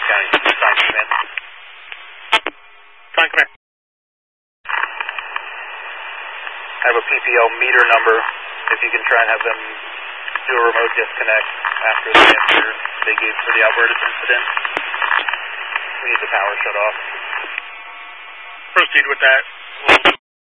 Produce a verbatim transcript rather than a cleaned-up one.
County, Sign Command. Sign Command. I have a P P L meter number, if you can try and have them do a remote disconnect after the answer they gave for the Albertus incident. We need the power shut off. Proceed with that. We'll